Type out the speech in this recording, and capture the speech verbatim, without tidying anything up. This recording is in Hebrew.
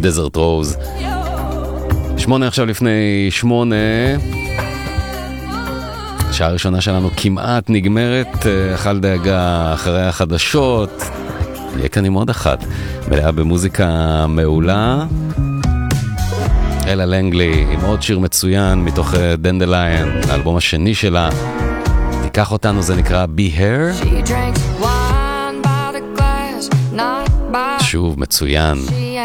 דזרט רוז. שמונה עכשיו לפני שמונה. השעה הראשונה שלנו כמעט נגמרת, אכל דאגה אחרי החדשות. יהיה כאן עם עוד אחת, מלאה במוזיקה מעולה. אלה לנגלי עם עוד שיר מצוין מתוך דנדליין, האלבום השני שלה. תיקח אותנו, זה נקרא Be Here. שוב מצוין.